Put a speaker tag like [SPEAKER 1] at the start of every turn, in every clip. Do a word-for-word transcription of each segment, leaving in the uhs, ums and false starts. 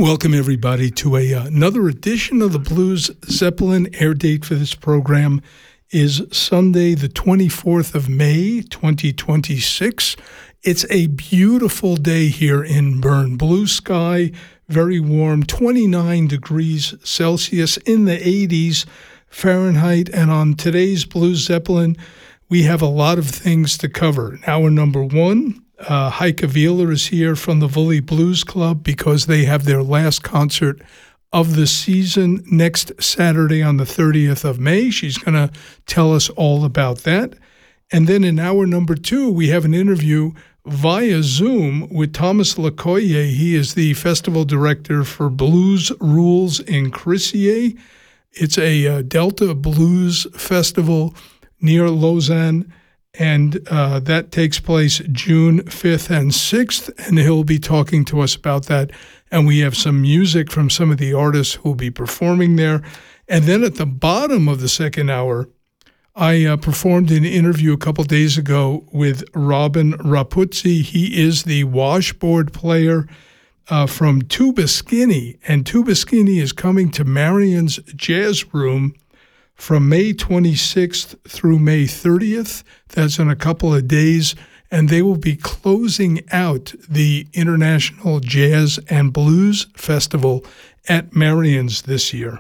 [SPEAKER 1] Welcome, everybody, to a, uh, another edition of the Blues Zeppelin. Air date for this program is Sunday, the twenty-fourth of May, twenty twenty-six. It's a beautiful day here in Bern. Blue sky, very warm, twenty-nine degrees Celsius, in the eighties Fahrenheit. And on today's Blues Zeppelin, we have a lot of things to cover. Hour number one, Uh, Heike Wheeler is here from the Woolley Blues Club because they have their last concert of the season next Saturday on the thirtieth of May. She's going to tell us all about that. And then in hour number two, we have an interview via Zoom with Thomas Lecoyer. He is the festival director for Blues Rules in Crissier. It's a uh, Delta Blues festival near Lausanne. And uh, that takes place June fifth and sixth, and he'll be talking to us about that. And we have some music from some of the artists who will be performing there. And then at the bottom of the second hour, I uh, performed an interview a couple days ago with Robin Rapuzzi. He is the washboard player uh, from Tuba Skinny, and Tuba Skinny is coming to Marion's Jazz Room from May twenty-sixth through May thirtieth. That's in a couple of days, and they will be closing out the International Jazz and Blues Festival at Marion's this year.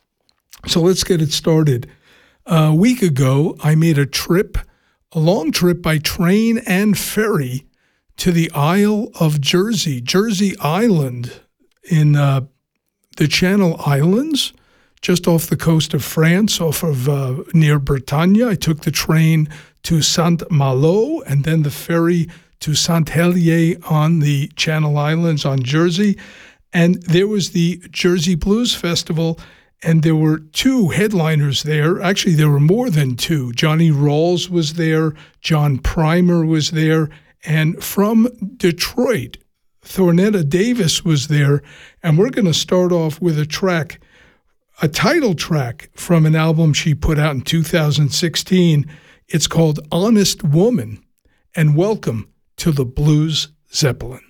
[SPEAKER 1] So let's get it started. A week ago, I made a trip, a long trip by train and ferry to the Isle of Jersey, Jersey Island in uh, the Channel Islands, just off the coast of France, off of uh, near Bretagne. I took the train to Saint-Malo and then the ferry to Saint-Hélier on the Channel Islands on Jersey. And there was the Jersey Blues Festival, and there were two headliners there. Actually, there were more than two. Johnny Rawls was there, John Primer was there, and from Detroit, Thornetta Davis was there. And we're going to start off with a track, a title track from an album she put out in two thousand sixteen. It's called Honest Woman. And welcome to the Blues Zeppelin.